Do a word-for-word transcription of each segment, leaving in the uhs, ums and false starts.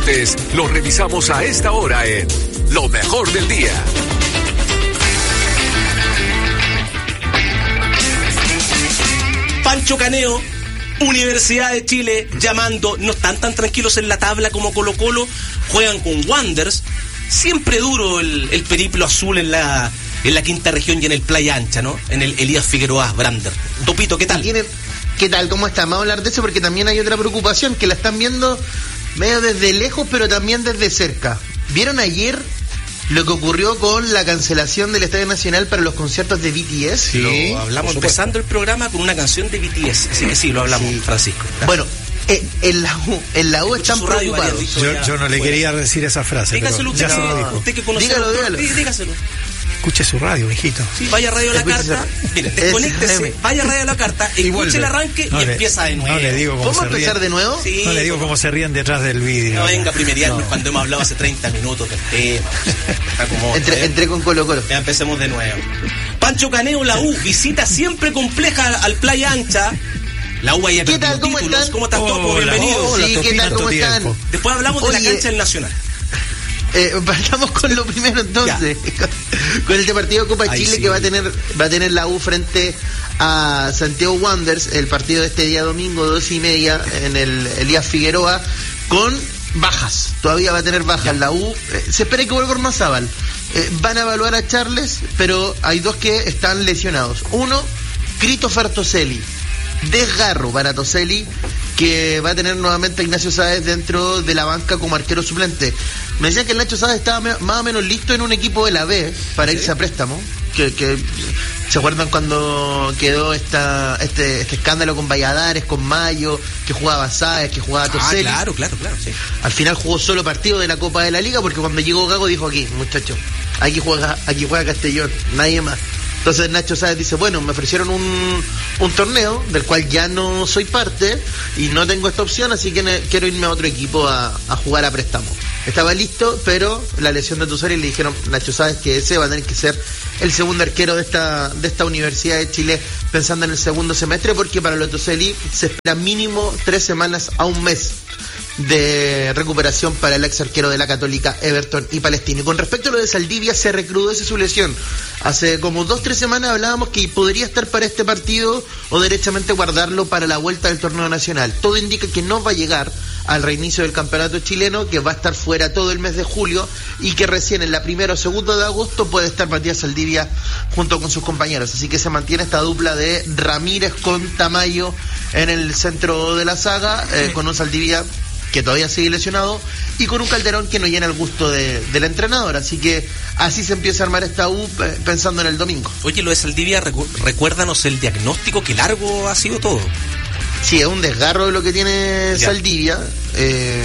deportes lo revisamos a esta hora en Lo Mejor del Día. Pancho Caneo, Universidad de Chile, llamando. No están tan tranquilos en la tabla como Colo Colo. Juegan con Wanderers. Siempre duro el, el periplo azul en la en la quinta región y en el Playa Ancha, ¿no? En el Elías Figueroa Brander. Topito, ¿qué tal? ¿Qué tal? ¿Cómo está? Vamos a hablar de eso porque también hay otra preocupación que la están viendo medio desde lejos, pero también desde cerca. ¿Vieron ayer lo que ocurrió con la cancelación del Estadio Nacional para los conciertos de B T S? Sí, lo hablamos empezando el programa con una canción de B T S, así que sí, lo hablamos, sí. Francisco. Gracias. Bueno, eh, en la U, en la U están preocupados. Yo, yo no le bueno. quería decir esa frase, dígaselo pero usted, ya no, se lo dijo. Usted que conoce, dígalo, dígalo. Dí, dígaselo. Escuche su radio, viejito. Sí, vaya a Radio La Carta, mire, desconéctese, vaya a Radio La Carta, escuche el arranque no y le, empieza de nuevo. No le digo cómo ¿Vamos se a empezar ríen. de nuevo? Sí, no le digo cómo se ríen detrás del vídeo. No venga a primerearnos cuando hemos hablado hace treinta minutos del tema. Está como, Entré, ¿eh? entré con Colo Colo. Ya empecemos de nuevo. Pancho Caneo, la U, visita siempre compleja al Playa Ancha. La U ahí ¿Qué tal? ¿Cómo títulos. están? ¿Cómo estás, Topo? Hola, Bienvenido. hola, sí, ¿qué tal? ¿Cómo están? Tiempo. Después hablamos Oye, de la cancha del Nacional. Eh, partamos con lo primero entonces, con, con este partido de Copa Ay, Chile sí. que va a tener va a tener la U frente a Santiago Wanderers, el partido de este día domingo, doce y media, en el Elías Figueroa, con bajas. Todavía va a tener bajas ya. La U. Eh, se espera que vuelva Ormazábal. Eh, van a evaluar a Charles, pero hay dos que están lesionados. Uno, Christopher Toselli. Desgarro para Toselli, que va a tener nuevamente a Ignacio Sáez dentro de la banca como arquero suplente. Me decían que el Nacho Sáez estaba me- más o menos listo en un equipo de la B para ¿sí? irse a préstamo. Que, que ¿se acuerdan cuando quedó esta este, este escándalo con Valladares, con Mayo, que jugaba Sáez, que jugaba Toselli? Ah, claro, claro, claro, sí. Al final jugó solo partido de la Copa de la Liga porque cuando llegó Gago dijo aquí, muchachos, aquí juega, aquí juega Castellón, nadie más. Entonces Nacho Sáez dice, bueno, me ofrecieron un, un torneo del cual ya no soy parte y no tengo esta opción, así que ne- quiero irme a otro equipo a, a jugar a préstamo. Estaba listo, pero la lesión de Toselli le dijeron, Nacho Sáez, que ese va a tener que ser el segundo arquero de esta de esta Universidad de Chile pensando en el segundo semestre, porque para los Toselli se espera mínimo tres semanas a un mes de recuperación para el ex arquero de la Católica, Everton y Palestino. Y con respecto a lo de Saldivia, se recrudece su lesión. Hace como dos, tres semanas hablábamos que podría estar para este partido o derechamente guardarlo para la vuelta del torneo nacional. Todo indica que no va a llegar al reinicio del campeonato chileno, que va a estar fuera todo el mes de julio y que recién en la primera o segunda de agosto puede estar Matías Saldivia junto con sus compañeros. Así que se mantiene esta dupla de Ramírez con Tamayo en el centro de la saga, eh, con un Saldivia que todavía sigue lesionado, y con un Calderón que no llena el gusto de, del entrenador. Así que así se empieza a armar esta U eh, pensando en el domingo. Oye, lo de Saldivia, recu- recuérdanos el diagnóstico, que largo ha sido todo. Sí, es un desgarro de lo que tiene ya. Saldivia, eh,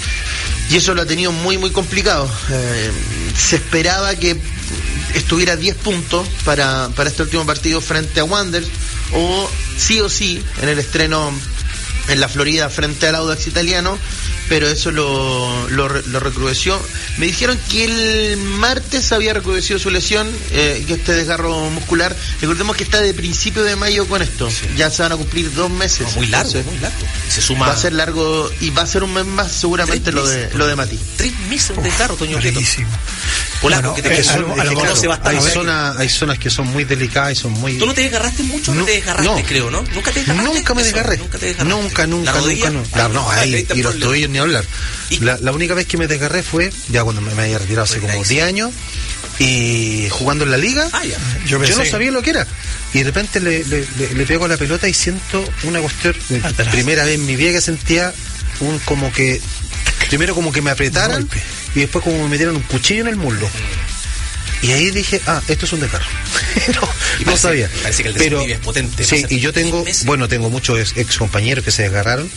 y eso lo ha tenido muy, muy complicado. Eh, se esperaba que estuviera a diez puntos para, para este último partido frente a Wanderers, o sí o sí en el estreno en la Florida frente al Audax Italiano, pero eso lo, lo, lo recrudeció. Me dijeron que el martes había recrudecido su lesión, eh, que este desgarro muscular. Recordemos que está de principio de mayo con esto, sí. Ya se van a cumplir dos meses. No, muy largo, entonces, muy largo. Se suma... Va a ser largo y va a ser un mes más seguramente lo de lo de Mati. Tres meses de desgarro, Toño Quieto. Hola, bueno, que te eh, conoce, a lo, a lo conoce bastante. Hay zonas, hay zonas que son muy delicadas y son muy... ¿Tú no te desgarraste mucho? No, no te desgarraste, no. creo, ¿no? ¿Nunca te desgarraste? Nunca me desgarré. Nunca te desgarraste. Nunca, nunca, ¿La nunca. No, claro, no, ahí, y los tobillos ni hablar. ¿Y? La, la única vez que me desgarré fue ya cuando me, me había retirado hace como diez años y jugando en la liga. Ah, ya. Yo, yo no sabía lo que era. Y de repente le, le, le, le pego a la pelota y siento una cuestión. Atrás. Primera vez en mi vida que sentía un como que. Primero como que me apretaran y después como me metieron un cuchillo en el muslo. Y ahí dije, ah, esto es un desgarro. no, parece, no sabía. Parece que el pero es potente. Sí, y yo tengo, bueno, tengo muchos ex, ex compañeros que se desgarraron.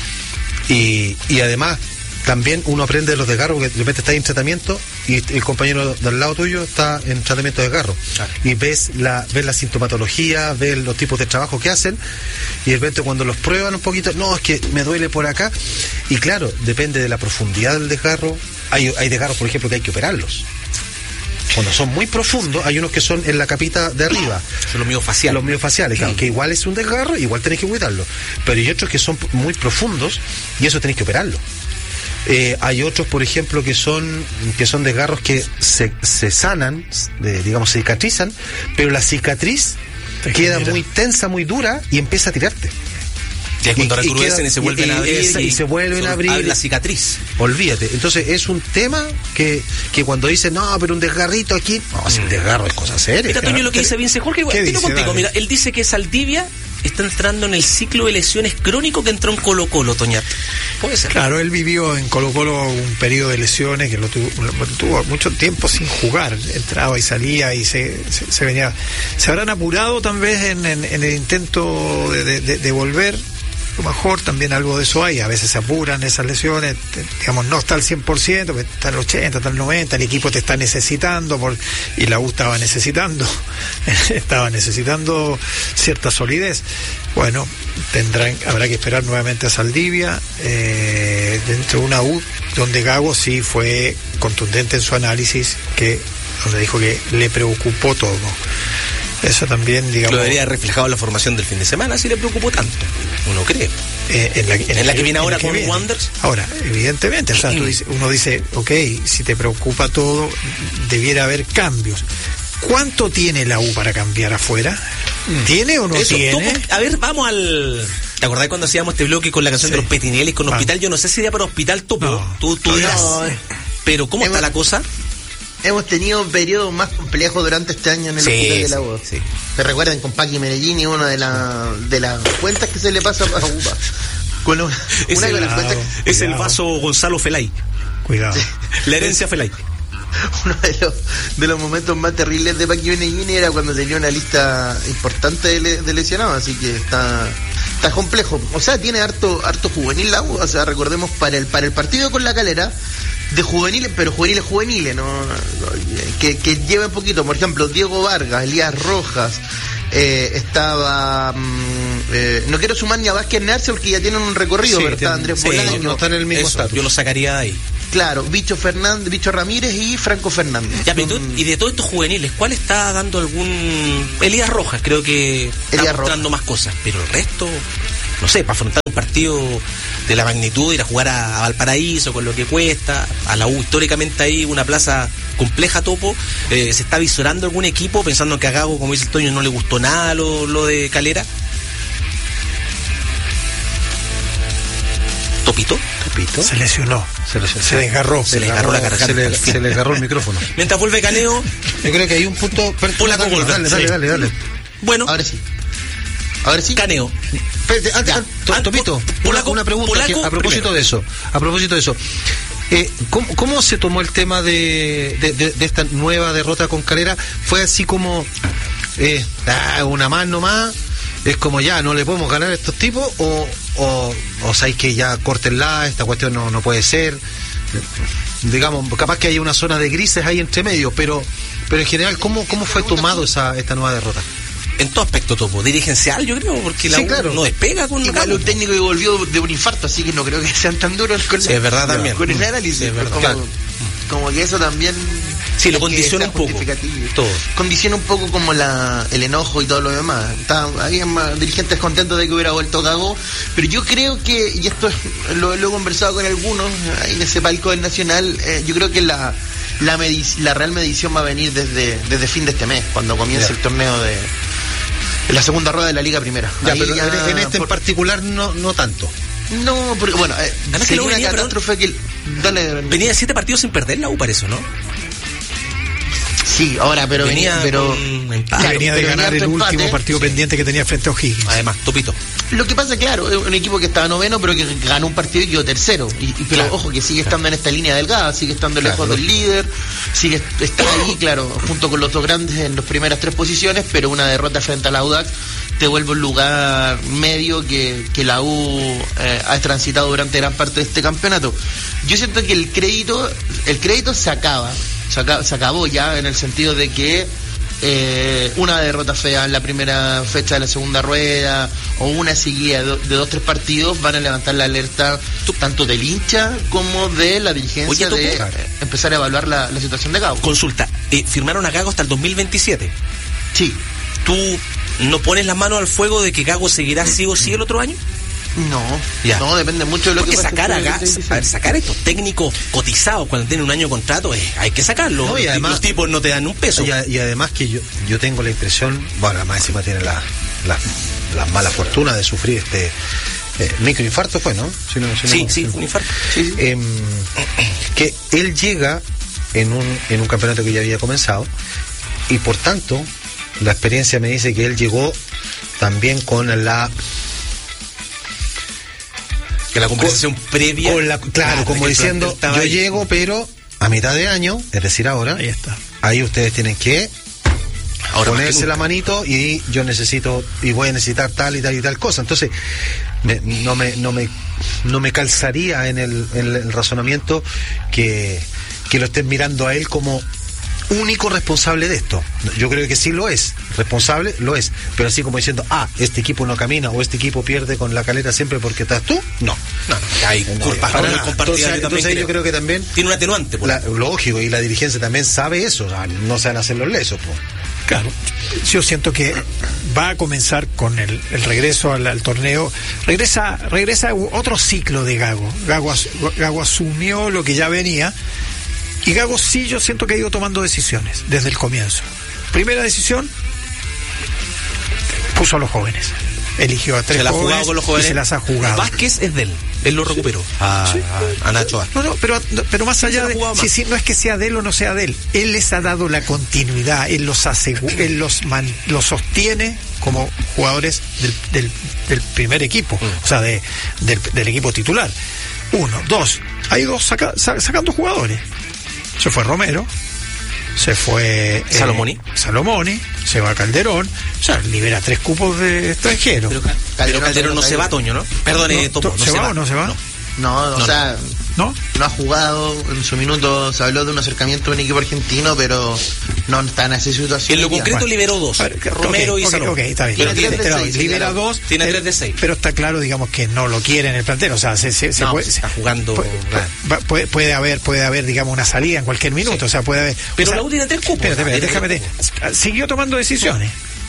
Y, y además, también uno aprende de los desgarros, porque de repente está en tratamiento y el compañero del lado tuyo está en tratamiento de desgarro. Ah. Y ves la, ves la sintomatología, ves los tipos de trabajo que hacen, y de repente cuando los prueban un poquito, no, es que me duele por acá. Y claro, depende de la profundidad del desgarro. Hay, hay desgarros, por ejemplo, que hay que operarlos. Cuando son muy profundos, hay unos que son en la capita de arriba. Son los miofaciales. Los miofaciales, claro, que igual es un desgarro, igual tenés que cuidarlo. Pero hay otros que son muy profundos y eso tenés que operarlo. Eh, hay otros, por ejemplo, que son que son desgarros que se, se sanan, de, digamos, se cicatrizan, pero la cicatriz Te queda genera. muy tensa, muy dura y empieza a tirarte. Ya es cuando Y- y recrudecen queda- y se vuelven y- a abrir. y- y se vuelven son- a abrir. abre la cicatriz. Olvídate. Entonces es un tema que, que cuando dicen, no, pero un desgarrito aquí, no, si un desgarro es cosa seria. Mira, Toño, lo que dice Vince Jorge, ¿Qué tiro dice? contigo. Dale. Mira, él dice que Saldivia está entrando en el ciclo de lesiones crónico que entró en Colo Colo, Toñat. Puede ser. Claro, él vivió en Colo Colo un periodo de lesiones que lo tuvo, lo tuvo mucho tiempo sin jugar, entraba y salía y se, se, se venía. Se habrán apurado tal vez en, en, en el intento de, de, de, de volver. A lo mejor también algo de eso hay, a veces se apuran esas lesiones, te- digamos, no está al cien por ciento, está al ochenta, está al noventa, el equipo te está necesitando, por, y la U estaba necesitando, estaba necesitando cierta solidez. Bueno, tendrán, habrá que esperar nuevamente a Saldivia, eh, dentro de una U donde Gago sí fue contundente en su análisis, que donde dijo que le preocupó todo. Eso también, digamos... Lo debería haber reflejado en la formación del fin de semana, si le preocupó tanto. Uno cree. Eh, en, la, en En la que viene en ahora la que con viene. Wanderers. Ahora, evidentemente, o sea, tú dices- uno dice, ok, si te preocupa todo, debiera haber cambios. ¿Cuánto tiene la U para cambiar afuera? ¿Tiene o no Eso, tiene? topo- a ver, vamos al... ¿Te acordás cuando hacíamos este bloque con la canción Sí. de los Petinelis con Vamos. Hospital? Yo no sé si sería para Hospital Topo. No. Tú, tú No, dirás. no, eh. Pero ¿cómo está Hemos- la cosa? Hemos tenido periodos más complejos durante este año en el Sí, hospital de la sí, U. sí. ¿Se recuerdan con Paqui Medellini, una de, la, de las cuentas que se le pasa a Upa? Con una, Es una de el- las cuentas que- Es el Cuidado. vaso Gonzalo Felay. Cuidado. La herencia Felay. uno de los, de los momentos más terribles de Paqui Medellini era cuando tenía una lista importante de, le- de lesionados, así que está está complejo. O sea, tiene harto harto juvenil la U, o sea, recordemos para el para el partido con la Calera, de juveniles, pero juveniles juveniles, ¿no? Que, que lleva un poquito, por ejemplo, Diego Vargas, Elías Rojas, eh, estaba mm, eh, no quiero sumar ni a Vázquez Narce porque ya tienen un recorrido, Sí, pero está tienen- Andrés sí, Bolaño, no están en el mismo Eso, estatus. yo lo sacaría de ahí. claro, Bicho Fernández, Bicho Ramírez y Franco Fernández. Ya, pero tú- Son- y de todos estos juveniles, ¿cuál está dando algún... Elías Rojas, creo que está Elías mostrando más cosas, pero el resto, no sé, para afrontar un partido de la magnitud, ir a jugar a, a Valparaíso con lo que cuesta, a la U históricamente ahí, una plaza compleja, Topo, eh, ¿se está visorando algún equipo pensando que a Gago, como dice el Toño, no le gustó nada lo, lo de Calera? ¿Topito? Topito. Se lesionó, Se lesionó. se desgarró. Se le agarró la garganta. Se le, se le agarró el micrófono. Mientras vuelve Caneo, Yo creo que hay un punto... Polaco dale, Golver, dale, dale, sí. dale, dale. bueno, Ahora sí. Ahora sí. Caneo. Espérate, antes, Ya. an- To- Ah, Topito, po- una, polaco- una pregunta polaco que- a propósito primero. de eso. A propósito de eso. Eh, ¿cómo, cómo se tomó el tema de, de, de- de esta nueva derrota con Calera? ¿Fue así como eh, ah, una más nomás? ¿Es como ya no le podemos ganar a estos tipos? ¿O, o, o sabéis que ya córtenla, esta cuestión no, no puede ser? Digamos, capaz que hay una zona de grises ahí entre medio, pero pero en general, ¿cómo, cómo fue tomado esa esta nueva derrota? En todo aspecto, Topo. Dirigencial, yo creo, porque la Sí, U claro. no despega con Igual Gago. un técnico que volvió de un infarto, así que no creo que sean tan duros con, Sí, es verdad también. con el análisis. Sí, es verdad. como, Claro. como que eso también... Sí, lo es que condiciona sea un poco. justificativo. Todo. Condiciona un poco como la, el enojo y todo lo demás. Está, había más dirigentes contentos de que hubiera vuelto Gago, pero yo creo que, y esto es- lo, lo he conversado con algunos ahí en ese palco del Nacional, eh, yo creo que la la, medic- la real medición va a venir desde, desde fin de este mes, cuando comience Ya. el torneo de la segunda rueda de la Liga Primera. Ya, Ahí pero ya, en, en este en por- particular no, no tanto. no, porque bueno, eh, Además que sería luego una venía, perdón. catástrofe que... Dale, Venía de siete partidos sin perder la U, para eso, ¿no? sí, ahora, pero venía venía, pero... con empate. Claro, venía de pero ganar venía el harto último empate. partido pendiente que tenía frente a O'Higgins. Además, Topito. Lo que pasa, claro, es un equipo que estaba noveno, pero que ganó un partido y quedó tercero. Y, y- pero Claro, ojo, que sigue estando en esta línea delgada, sigue estando Claro, lejos del líder, sigue está ahí, claro, junto con los dos grandes en las primeras tres posiciones, pero una derrota frente a la Audax te vuelve un lugar medio que, que la U eh, ha transitado durante gran parte de este campeonato. Yo siento que el crédito, el crédito se acaba, se acaba, se acabó ya en el sentido de que eh, una derrota fea en la primera fecha de la segunda rueda o una seguida de, do- de dos tres partidos van a levantar la alerta tanto del hincha como de la dirigencia Oye, de Topo. eh, empezar a evaluar la, la situación de Gago. Consulta. Eh, firmaron a Gago hasta el dos mil veintisiete. Sí, ¿Tú no pones las manos al fuego de que Gago seguirá sí o sí el otro año? No, Ya. no, depende mucho de lo Porque que sacar a, pasa. Ga- a ver, sacar a estos técnicos cotizados cuando tienen un año de contrato, eh, hay que sacarlos. No, y Los- además- los tipos no te dan un peso. Y, a- y además que yo, yo tengo la impresión, bueno, más encima tiene la, la, la mala fortuna de sufrir este eh, microinfarto, fue, ¿no? Si no- si no- Sí, sí, si- un infarto. Em, que él llega en un, en un campeonato que ya había comenzado y por tanto la experiencia me dice que él llegó también con la Que la conversación previa. con la claro, como que diciendo estaba yo ahí. llego pero a mitad de año, es decir ahora, Ahí está. ahí ustedes tienen que Ahora más que ponerse nunca. la manito y yo necesito y voy a necesitar tal y tal y tal cosa. Entonces me- no me no me no me calzaría en el, en el razonamiento que, que lo estén mirando a él como único responsable de esto. Yo creo que sí lo es, responsable lo es, pero así como diciendo, ah, este equipo no camina o este equipo pierde con la Calera siempre porque estás tú, no. No, no, hay No, culpas para muy nada. compartidas. Entonces, yo también entonces yo creo. creo que también Tiene un atenuante. Por la, lógico, y la dirigencia también sabe eso, o sea, no se van a hacer los lesos, pues. Claro, yo siento que va a comenzar con el, el regreso al, al torneo. Regresa regresa otro ciclo de Gago. Gago, as- Gago asumió lo que ya venía y Gago sí yo siento que ha ido tomando decisiones desde el comienzo. Primera decisión, puso a los jóvenes. Eligió a tres Se la ha jóvenes jugado con los y jóvenes. se las ha jugado. Vázquez es de él. Él lo recuperó. A, a, a Nacho Vázquez. No, no, pero, pero más Sí, se allá la de... jugaba Sí, más. sí, no es que sea de él o no sea de él. Él les ha dado la continuidad, él los asegu- él los, man- los sostiene como jugadores del, del, del primer equipo, Mm. o sea, de, del, del equipo titular. Uno, dos, ha ido saca- sa- sacando jugadores. Se fue Romero, se fue... eh, Salomoni. Salomoni, se va Calderón, o sea, libera tres cupos de extranjeros. Pero, pero Calderón Calderón no se se va, Toño, ¿no? Perdone, No, Topo. to- No ¿se va o no se va? No, o No, sea, ¿No? no ha jugado, en su minuto se habló de un acercamiento de un equipo argentino, pero no está en esa situación. En lo hoy día. concreto Bueno. liberó dos. A ver, que- Romero ok, y ok, Salomón. ok, está bien. Pero Tiene tiene, tres de Pero seis, libera señaló. dos. Tiene eh, tres de seis. Pero está claro, digamos, que no lo quiere en el plantel. O sea, se, se, se No, puede, se está jugando, Puede, claro. puede- puede- puede haber, puede haber, digamos, una salida en cualquier minuto. Sí. O sea, puede haber. Pero o sea, la U tiene tres cupos. Espérate, espérate, Tiene déjame. tres te- Siguió tomando decisiones.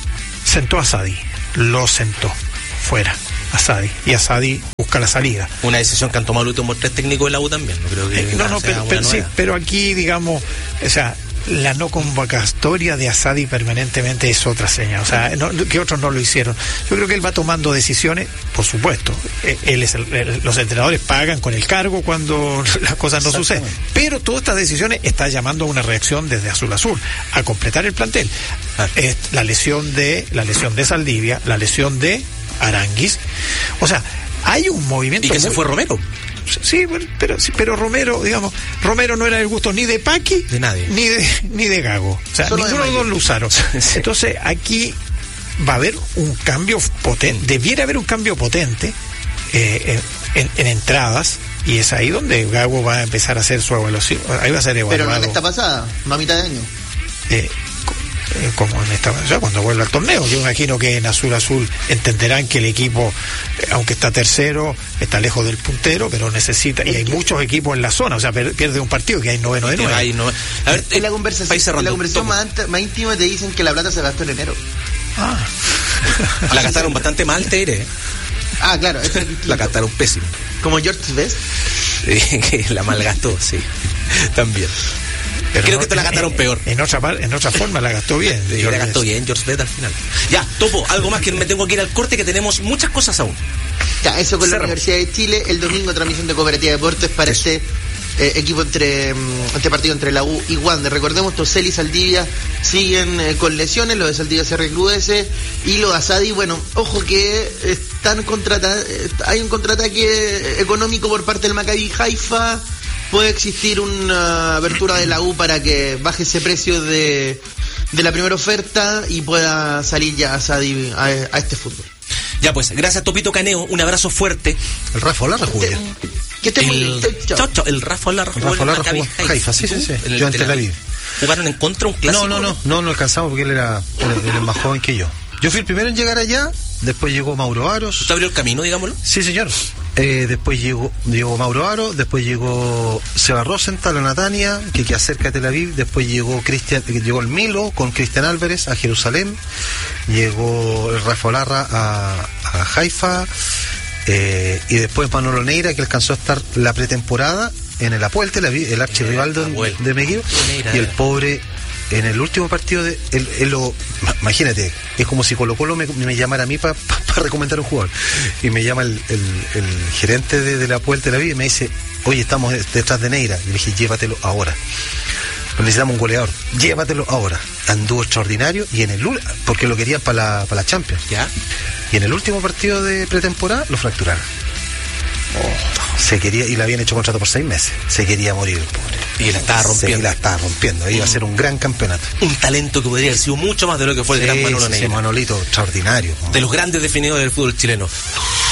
Sentó a Sadi. Lo sentó. Fuera. A Sadi. Y a Sadi busca la salida. Una decisión que han tomado los últimos tres técnicos de la U también. No creo que Eh, no, no, sea pero, una pero sí, novedad. pero aquí, digamos, o sea, la no convocatoria de Asadi permanentemente es otra señal, o sea, no- que otros no lo hicieron. Yo creo que él va tomando decisiones, por supuesto. eh, Él es el- el- los entrenadores pagan con el cargo cuando las cosas no suceden, pero todas estas decisiones está llamando a una reacción desde Azul Azul a completar el plantel. Ah. Eh, la lesión de la lesión de Saldivia, la lesión de Aranguis, o sea, hay un movimiento Y que se muy- fue Romero. Sí, bueno, pero, sí, pero Romero, digamos, Romero no era del gusto ni de Paqui, De nadie. ni de, ni de Gago. O sea, Solo de ninguno de los dos Mayer. lo usaron. Sí. Entonces, aquí va a haber un cambio potente, debiera haber un cambio potente eh, en, en- en entradas, y es ahí donde Gago va a empezar a hacer su evaluación. Ahí va a ser Pero evaluado. no en esta pasada, no a mitad de año. eh, co- eh, como en esta, o sea, cuando vuelva al torneo. Yo imagino que en Azul Azul entenderán que el equipo, eh, aunque está tercero, está lejos del puntero, pero necesita, y hay muchos equipos en la zona, o sea, per- pierde un partido que hay noveno de nueve. Ahí no- A ver, En la eh, conversación, país cerrando. en la conversación Topo. más, anta- más íntima te dicen que la plata se gastó en enero. Ah. La gastaron bastante mal, te diré. Ah, claro, eso es distinto. La gastaron pésimo. Como George Best. Que la malgastó, sí. También. Pero Creo no- que te la gastaron en- peor. En otra, par- en otra forma la gastó bien. Sí, Yo la creo gastó que- bien George Bett al final. Ya, Topo, algo más que me tengo que ir al corte, que tenemos muchas cosas aún. Ya, eso con la Cerramos. Universidad de Chile. El domingo transmisión de Cooperativa de Deportes para Eso. este eh, equipo entre mm, este partido entre la U y Wander. Recordemos, Tosel y Saldivia siguen eh, con lesiones, lo de Saldivia se recrudece y lo de Asadi, bueno, ojo que están contrata eh, hay un contraataque económico por parte del Maccabi Haifa. Puede existir una apertura de la U para que baje ese precio de, de la primera oferta y pueda salir ya Asadi a, a este fútbol. Ya pues, gracias Topito Caneo, un abrazo fuerte. El Rafa Olarra jugó ya. Que esté muy El, bien. Chao. chao, chao, el Rafa Olarra jugó Rafa en el Olarra Maccabi jugó Haifa, sí, sí, sí. En el Yo en Tel Tel Aviv. ¿Jugaron en contra un clásico? No, no, no, no, no alcanzamos porque él era, él era más joven que yo. Yo fui el primero en llegar allá, después llegó Mauro Aros. ¿Usted abrió el camino, digámoslo? Sí, señor. Eh, después llegó, llegó Mauro Aro, después llegó Seba Rosenthal a Natania, que queda cerca de Tel Aviv, después llegó Cristian, llegó el Milo con Cristian Álvarez a Jerusalén, llegó el Rafa Olarra a, a Haifa, Eh, y después Manolo Neira, que alcanzó a estar la pretemporada en el Apuelte, el archirrival de, de Meguío, y el pobre en el último partido de él, él lo, imagínate, es como si Colo Colo me, me llamara a mí para pa, pa recomendar un jugador, y me llama el, el, el gerente de, de la Apulte de la vida y me dice, oye, estamos detrás de Neira, y le dije, llévatelo ahora, necesitamos un goleador, llévatelo ahora. Anduvo extraordinario, y en el porque lo querían para la, para la Champions, ¿ya? Y en el último partido de pretemporada lo fracturaron. Oh, se quería, y le habían hecho contrato por seis meses. Se quería morir el pobre. Y la estaba rompiendo. Sí, la estaba rompiendo. Iba mm. a ser un gran campeonato. Un talento que podría haber sido mucho más de lo que fue el sí, gran Manolo sí, Neira. Sí, Manolito, extraordinario. De los grandes definidos del fútbol chileno.